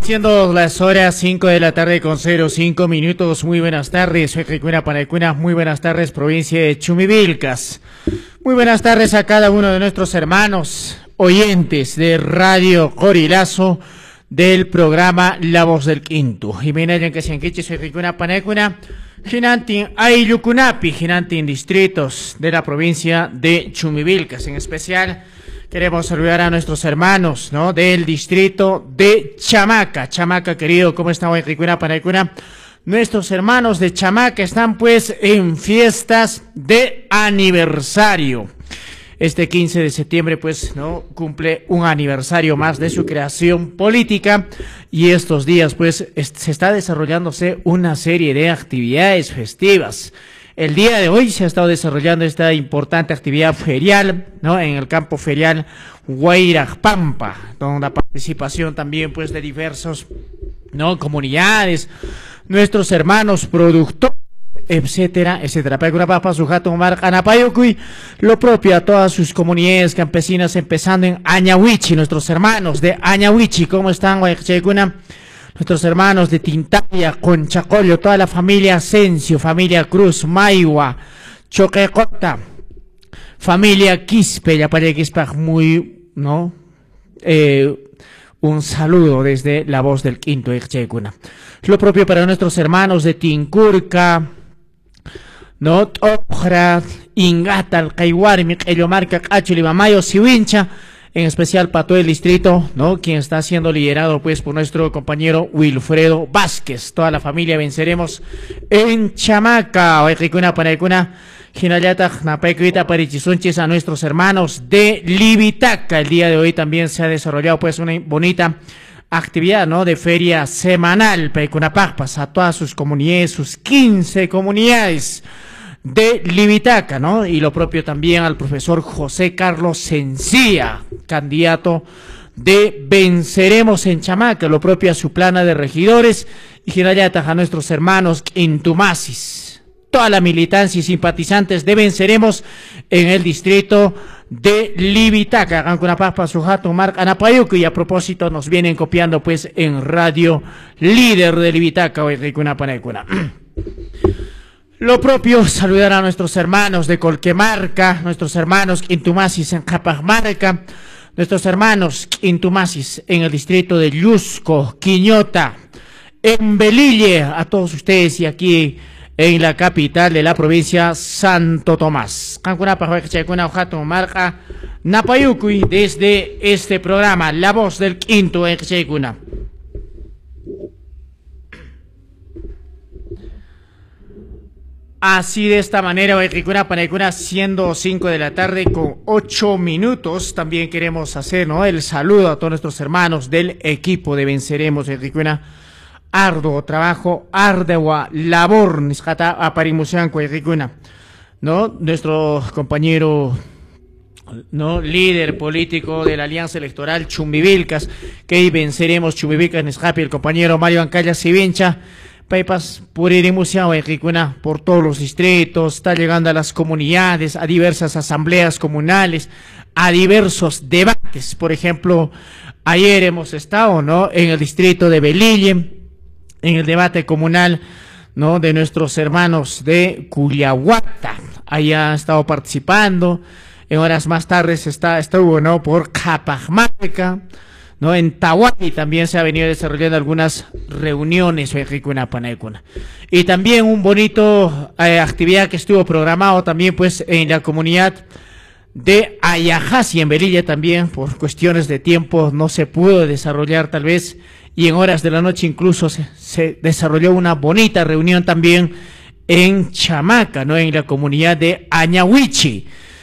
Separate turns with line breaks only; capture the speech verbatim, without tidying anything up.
Siendo las horas cinco de la tarde con cero cinco minutos, muy buenas tardes, soy Ricuna Panaycuna, muy buenas tardes, provincia de Chumivilcas. Muy buenas tardes a cada uno de nuestros hermanos oyentes de Radio Corilazo del programa La Voz del Quinto. Y me que se enquiche, soy Ricuna Panaycuna, Ginantin Aylucunapi, Ginantin distritos de la provincia de Chumivilcas, en especial. Queremos saludar a nuestros hermanos, ¿no?, del distrito de Chamaca. Chamaca, querido, ¿cómo está hoy, Ricuna Panaycuna? Nuestros hermanos de Chamaca están, pues, en fiestas de aniversario. Este quince de septiembre, pues, ¿no?, cumple un aniversario más de su creación política. Y estos días, pues, se está desarrollándose una serie de actividades festivas. El día de hoy se ha estado desarrollando esta importante actividad ferial, ¿no?, en el campo ferial Huayrapampa, con la participación también, pues, de diversos, ¿no?, comunidades, nuestros hermanos productores, etcétera, etcétera. Lo propio a todas sus comunidades campesinas, empezando en Añahuichi, nuestros hermanos de Añahuichi, ¿cómo están, Guaycheguna? Nuestros hermanos de Tintaya, Conchacollo, toda la familia Asensio, familia Cruz, Maigua, Choquecota, familia Quispe, ya para Quispe, muy, ¿no? Eh, un saludo desde La Voz del Quinto, Echeguna. Lo propio para nuestros hermanos de Tincurca, ¿no? Ojra, Ingata, Alcaihuari, Miquellomarca, Cacho, Libamayo, Siwincha, en especial para todo el distrito, ¿no?, quien está siendo liderado, pues, por nuestro compañero Wilfredo Vázquez. Toda la familia venceremos en Chamaca. Ricuna Panaycuna, Ginayata, Napecuita, Parichisunchis, a nuestros hermanos de Libitaca. El día de hoy también se ha desarrollado, pues, una bonita actividad, ¿no?, de feria semanal, Paicunapagpas, a todas sus comunidades, sus quince comunidades de Libitaca, ¿no? Y lo propio también al profesor José Carlos Sencilla, candidato de Venceremos en Chamaca, lo propio a su plana de regidores, y Girayata, a nuestros hermanos Intumasis, toda la militancia y simpatizantes de Venceremos en el distrito de Libitaca, Ancunapapa, Sujato, Marc Anapayuco, y a propósito nos vienen copiando, pues, en Radio Líder de Libitaca, hoy Ricuna Panaycuna. Lo propio, saludar a nuestros hermanos de Colquemarca, nuestros hermanos Intumasis en Capamarca, nuestros hermanos Intumasis en el distrito de Yusco, Quiñota, en Belille, a todos ustedes, y aquí en la capital de la provincia, Santo Tomás. Napayucuy, desde este programa, La Voz del Quinto, Echeguna. Así, de esta manera, Ricuna Panaycuna, siendo cinco de la tarde con ocho minutos, también queremos hacer, ¿no?, el saludo a todos nuestros hermanos del equipo de Venceremos, Ricuna. Arduo trabajo, ardua labor, Niscata Aparimusianco, Ricuna, ¿no? Nuestro compañero, ¿no?, líder político de la Alianza Electoral Chumivilcas, que Venceremos Chumivilcas, Niscapi, el compañero Mario Ancaya Sivincha, Paipas Purimusiao, Ricuna, por todos los distritos, está llegando a las comunidades, a diversas asambleas comunales, a diversos debates. Por ejemplo, ayer hemos estado, ¿no?, en el distrito de Belille, en el debate comunal, ¿no?, de nuestros hermanos de Culiahuata. Allá ha estado participando. En horas más tardes está, estuvo, ¿no?, por Capamarca, ¿no? En Tahuati también se ha venido desarrollando algunas reuniones, Ricuna Panaycuna. Y también un bonito eh, actividad que estuvo programado también, pues, en la comunidad de Ayajasi, en Belille también, por cuestiones de tiempo no se pudo desarrollar tal vez, y en horas de la noche incluso se, se desarrolló una bonita reunión también en Chamaca, ¿no?, en la comunidad de Añahuichi.